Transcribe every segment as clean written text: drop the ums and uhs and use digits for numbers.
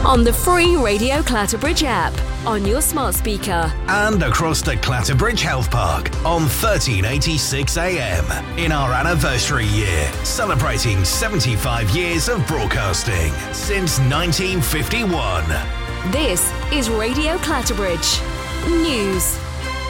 on the free Radio Clatterbridge app, on your smart speaker, and across the Clatterbridge Health Park on 1386 AM in our anniversary year, celebrating 75 years of broadcasting since 1951. This is Radio Clatterbridge News.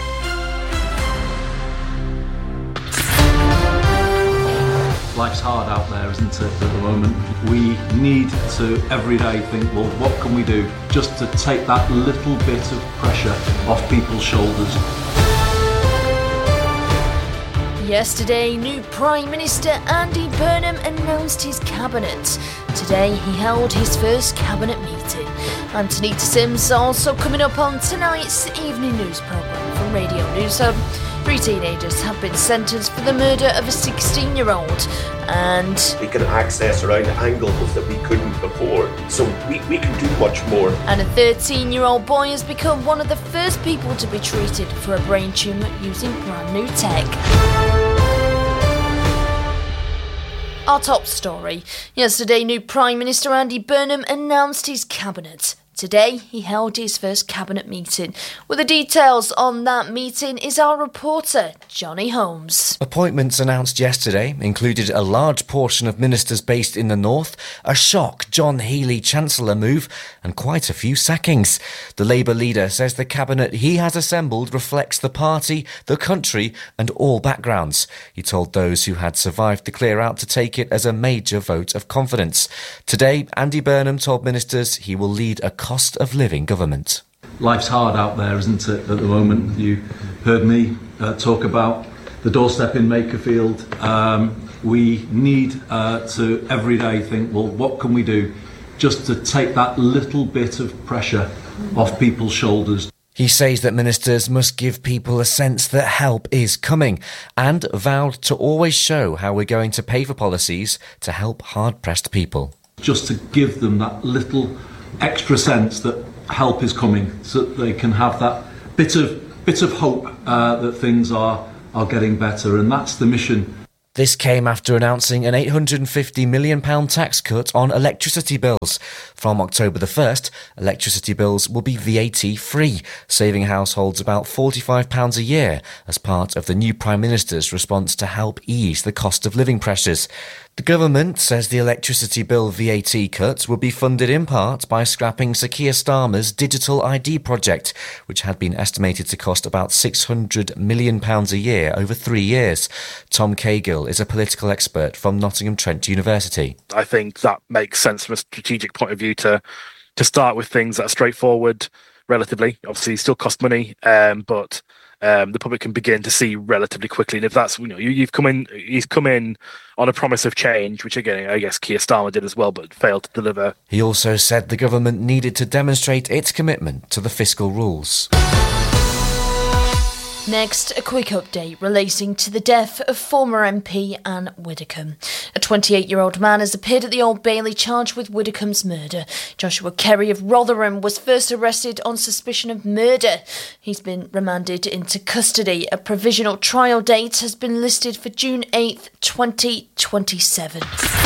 Life's hard out there, isn't it, at the moment? We need to every day think, well, what can we do just to take that little bit of pressure off people's shoulders? Yesterday, new Prime Minister Andy Burnham announced his cabinet. Today, he held his first cabinet meeting. Anthony Sims also coming up on tonight's evening news programme from Radio News Hub. 3 teenagers have been sentenced for the murder of a 16-year-old, and we can access around angles that we couldn't before, so we can do much more. And a 13-year-old boy has become one of the first people to be treated for a brain tumour using brand new tech. Our top story. Yesterday, new Prime Minister Andy Burnham announced his cabinet. Today, he held his first cabinet meeting. With the details on that meeting is our reporter, Johnny Holmes. Appointments announced yesterday included a large portion of ministers based in the north, a shock John Healey Chancellor move, and quite a few sackings. The Labour leader says the cabinet he has assembled reflects the party, the country, and all backgrounds. He told those who had survived the clear-out to take it as a major vote of confidence. Today, Andy Burnham told ministers he will lead a cost of living government. Life's hard out there, isn't it, at the moment? You heard me talk about the doorstep in Makerfield. We need to every day think, well, what can we do just to take that little bit of pressure off people's shoulders? He says that ministers must give people a sense that help is coming, and vowed to always show how we're going to pay for policies to help hard-pressed people. Just to give them that little extra sense that help is coming, so that they can have that bit of hope that things are getting better, and that's the mission. This came after announcing an £850 million tax cut on electricity bills. From October the 1st, electricity bills will be VAT-free, saving households about £45 a year as part of the new Prime Minister's response to help ease the cost of living pressures. The government says the electricity bill VAT cut will be funded in part by scrapping Sir Keir Starmer's digital ID project, which had been estimated to cost about £600 million a year over 3 years. Tom Cahill is a political expert from Nottingham Trent University. I think that makes sense from a strategic point of view to start with things that are straightforward, relatively. Obviously, still cost money, but the public can begin to see relatively quickly. And if that's, he's come in on a promise of change, which again, I guess Keir Starmer did as well, but failed to deliver. He also said the government needed to demonstrate its commitment to the fiscal rules. Next, a quick update relating to the death of former MP Anne Widdecombe. A 28-year-old man has appeared at the Old Bailey charged with Widdecombe's murder. Joshua Kerry of Rotherham was first arrested on suspicion of murder. He's been remanded into custody. A provisional trial date has been listed for June 8th, 2027.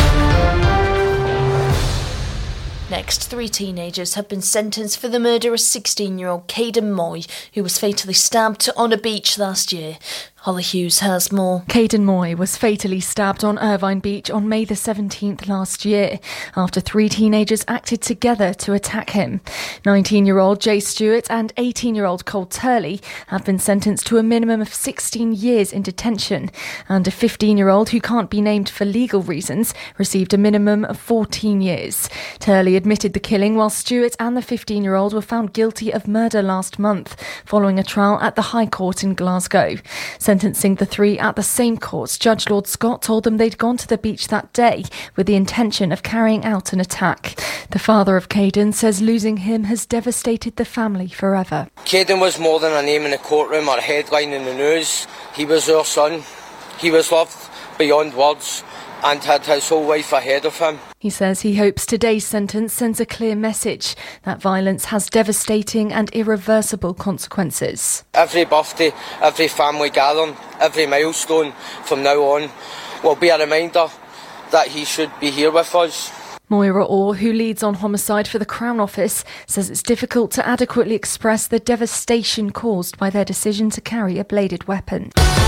Next, 3 teenagers have been sentenced for the murder of 16-year-old Caden Moy, who was fatally stabbed on a beach last year. Holly Hughes has more. Caden Moy was fatally stabbed on Irvine Beach on May the 17th last year after 3 teenagers acted together to attack him. 19-year-old Jay Stewart and 18-year-old Cole Turley have been sentenced to a minimum of 16 years in detention, and a 15-year-old who can't be named for legal reasons received a minimum of 14 years. Turley admitted the killing, while Stewart and the 15-year-old were found guilty of murder last month following a trial at the High Court in Glasgow. Sentencing the 3 at the same court, Judge Lord Scott told them they'd gone to the beach that day with the intention of carrying out an attack. The father of Caden says losing him has devastated the family forever. Caden was more than a name in the courtroom or a headline in the news. He was our son. He was loved beyond words and had his whole life ahead of him. He says he hopes today's sentence sends a clear message that violence has devastating and irreversible consequences. Every birthday, every family gathering, every milestone from now on will be a reminder that he should be here with us. Moira Orr, who leads on homicide for the Crown Office, says it's difficult to adequately express the devastation caused by their decision to carry a bladed weapon.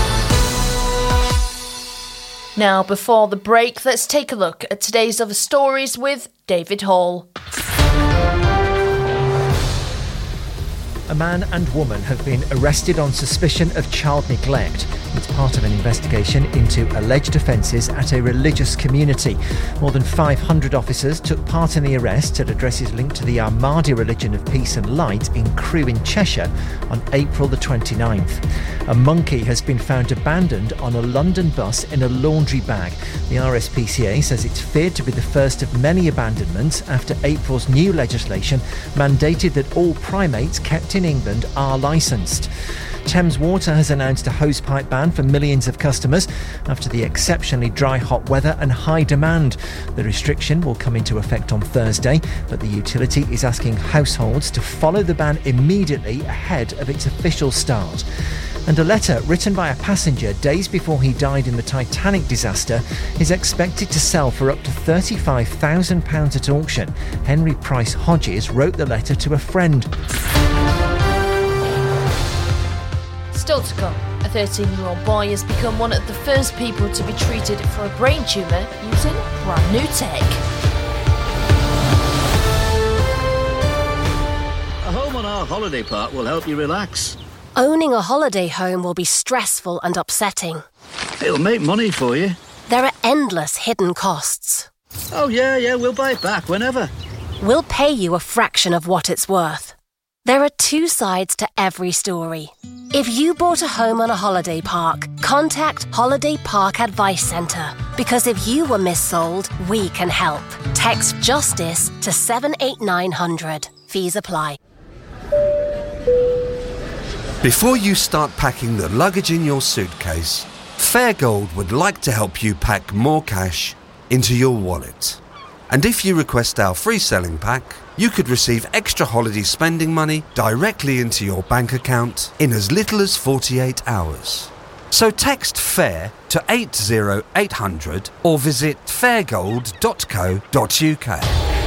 Now, before the break, let's take a look at today's other stories with David Hall. A man and woman have been arrested on suspicion of child neglect. It's part of an investigation into alleged offences at a religious community. More than 500 officers took part in the arrest at addresses linked to the Ahmadi religion of peace and light in Crewe in Cheshire on April the 29th. A monkey has been found abandoned on a London bus in a laundry bag. The RSPCA says it's feared to be the first of many abandonments after April's new legislation mandated that all primates kept in England are licensed. Thames Water has announced a hosepipe ban for millions of customers after the exceptionally dry hot weather and high demand. The restriction will come into effect on Thursday, but the utility is asking households to follow the ban immediately ahead of its official start. And a letter written by a passenger days before he died in the Titanic disaster is expected to sell for up to £35,000 at auction. Henry Price Hodges wrote the letter to a friend. Still to come, a 13-year-old boy has become one of the first people to be treated for a brain tumour using brand new tech. A home on our holiday park will help you relax. Owning a holiday home will be stressful and upsetting. It'll make money for you. There are endless hidden costs. Oh, yeah, we'll buy it back whenever. We'll pay you a fraction of what it's worth. There are two sides to every story. If you bought a home on a holiday park, contact Holiday Park Advice Centre. Because if you were missold, we can help. Text JUSTICE to 78900. Fees apply. Before you start packing the luggage in your suitcase, Fairgold would like to help you pack more cash into your wallet. And if you request our free selling pack, you could receive extra holiday spending money directly into your bank account in as little as 48 hours. So text FAIR to 80800 or visit fairgold.co.uk.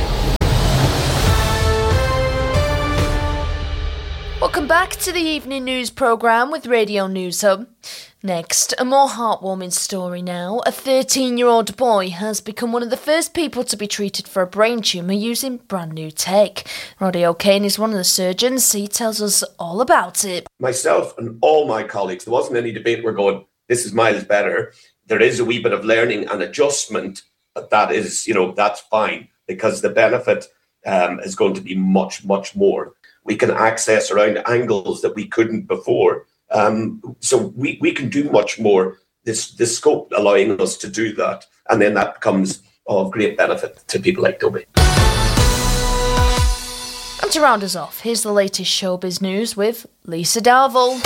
Welcome back to the evening news programme with Radio News Hub. Next, a more heartwarming story now. A 13-year-old boy has become one of the first people to be treated for a brain tumour using brand new tech. Roddy O'Kane is one of the surgeons. He tells us all about it. Myself and all my colleagues, there wasn't any debate. We're going, this is miles better. There is a wee bit of learning and adjustment. That is, that's fine because the benefit is going to be much, much more. We can access around angles that we couldn't before. So we can do much more, this scope allowing us to do that. And then that becomes of great benefit to people like Toby. And to round us off, here's the latest showbiz news with Lisa Darville.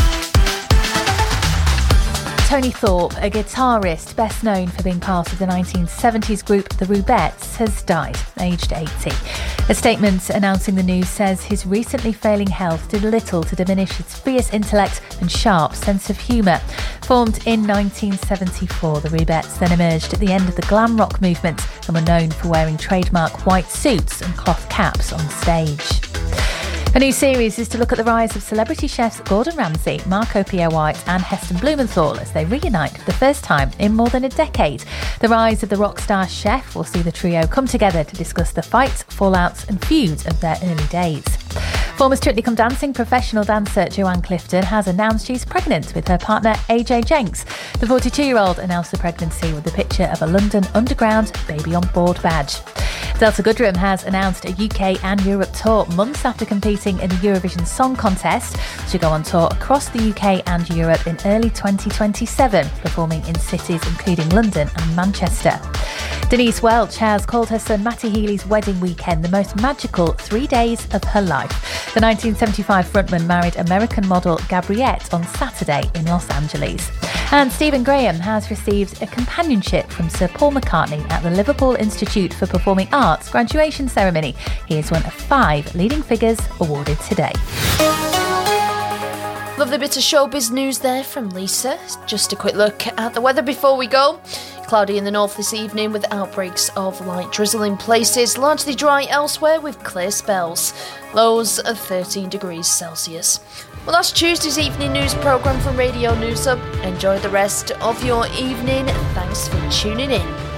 Tony Thorpe, a guitarist best known for being part of the 1970s group The Rubettes, has died, aged 80. A statement announcing the news says his recently failing health did little to diminish his fierce intellect and sharp sense of humour. Formed in 1974, The Rubettes then emerged at the end of the glam rock movement and were known for wearing trademark white suits and cloth caps on stage. A new series is to look at the rise of celebrity chefs Gordon Ramsay, Marco Pierre White and Heston Blumenthal as they reunite for the first time in more than a decade. The rise of the rock star chef will see the trio come together to discuss the fights, fallouts and feuds of their early days. Former Strictly Come Dancing professional dancer Joanne Clifton has announced she's pregnant with her partner AJ Jenks. The 42-year-old announced the pregnancy with a picture of a London Underground baby on board badge. Delta Goodrem has announced a UK and Europe tour months after competing in the Eurovision Song Contest. She'll go on tour across the UK and Europe in early 2027, performing in cities including London and Manchester. Denise Welch has called her son Matty Healy's wedding weekend the most magical 3 days of her life. The 1975 frontman married American model Gabriette on Saturday in Los Angeles. And Stephen Graham has received a companionship from Sir Paul McCartney at the Liverpool Institute for Performing Arts graduation ceremony. He is one of 5 leading figures awarded today. Lovely bit of showbiz news there from Lisa. Just a quick look at the weather before we go. Cloudy in the north this evening with outbreaks of light drizzle in places. Largely dry elsewhere with clear spells. Lows of 13 degrees Celsius. Well, that's Tuesday's evening news programme from Radio News Hub. Enjoy the rest of your evening. Thanks for tuning in.